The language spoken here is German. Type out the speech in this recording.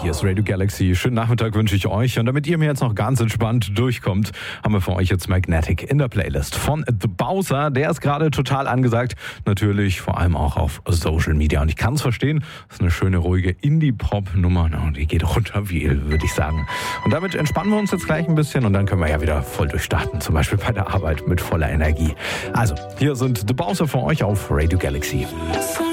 hier ist Radio Galaxy. Schönen Nachmittag wünsche ich euch. Und damit ihr mir jetzt noch ganz entspannt durchkommt, haben wir für euch jetzt Magnetic in der Playlist von The Bowser. Der ist gerade total angesagt. Natürlich vor allem auch auf Social Media. Und ich kann es verstehen. Das ist eine schöne, ruhige Indie-Pop-Nummer. Die geht runter wie Öl, würde ich sagen. Und damit entspannen wir uns jetzt gleich ein bisschen. Und dann können wir ja wieder voll durchstarten. Zum Beispiel bei der Arbeit mit voller Energie. Also, hier sind The Bowser für euch auf Radio Galaxy.